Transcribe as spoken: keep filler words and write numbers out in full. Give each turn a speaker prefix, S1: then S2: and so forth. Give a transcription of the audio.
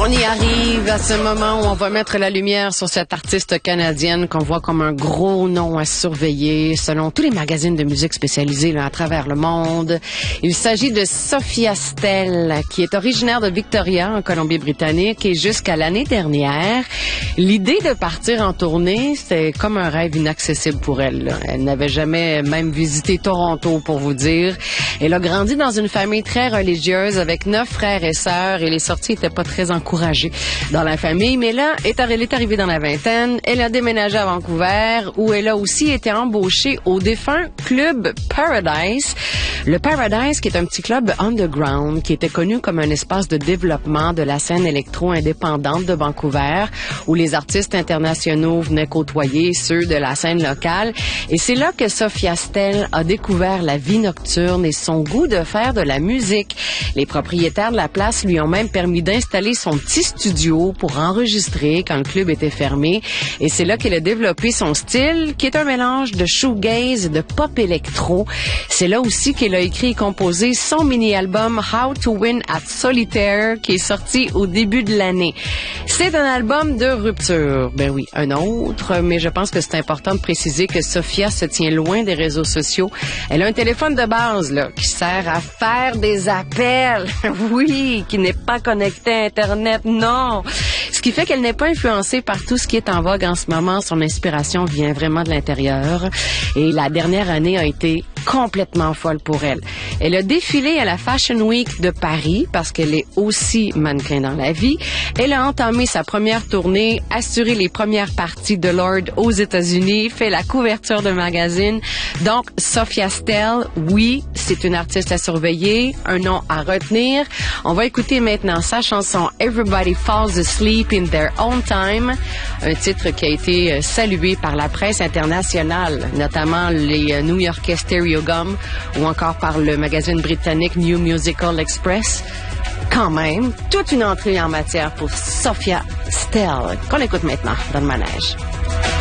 S1: On y arrive à ce moment où on va mettre la lumière sur cette artiste canadienne qu'on voit comme un gros nom à surveiller selon tous les magazines de musique spécialisés là, à travers le monde. Il s'agit de Sophia Stell, qui est originaire de Victoria, en Colombie-Britannique, et jusqu'à l'année dernière, l'idée de partir en tournée, c'était comme un rêve inaccessible pour elle. Là. Elle n'avait jamais même visité Toronto, pour vous dire. Elle a grandi dans une famille très religieuse avec neuf frères et sœurs, et les sorties étaient pas très encourageantes dans la famille, mais là, elle est arrivée dans la vingtaine, elle a déménagé à Vancouver, où elle a aussi été embauchée au défunt club Paradise. Le Paradise, qui est un petit club underground, qui était connu comme un espace de développement de la scène électro-indépendante de Vancouver, où les artistes internationaux venaient côtoyer ceux de la scène locale. Et c'est là que Sophia Stell a découvert la vie nocturne et son goût de faire de la musique. Les propriétaires de la place lui ont même permis d'installer son petit studio pour enregistrer quand le club était fermé. Et c'est là qu'elle a développé son style, qui est un mélange de shoegaze et de pop électro. C'est là aussi qu'elle a écrit et composé son mini-album How to Win at Solitaire, qui est sorti au début de l'année. C'est un album de rupture. Ben oui, un autre, mais je pense que c'est important de préciser que Sophia se tient loin des réseaux sociaux. Elle a un téléphone de base, là, qui sert à faire des appels. Oui, qui n'est pas connecté à Internet, non. Ce qui fait qu'elle n'est pas influencée par tout ce qui est en vogue en ce moment. Son inspiration vient vraiment de l'intérieur. Et la dernière année a été complètement folle pour elle. Elle a défilé à la Fashion Week de Paris parce qu'elle est aussi mannequin dans la vie. Elle a entamé sa première tournée, assuré les premières parties de Lord aux États-Unis, fait la couverture de magazine. Donc, Sophia Stell, oui, c'est une artiste à surveiller, un nom à retenir. On va écouter maintenant sa chanson Everybody Falls Asleep in Their Own Time, un titre qui a été salué par la presse internationale, notamment les New-Yorkais Stereo Gum ou encore par le magazine britannique New Musical Express. Quand même, toute une entrée en matière pour Sophia Stell, qu'on écoute maintenant dans le manège.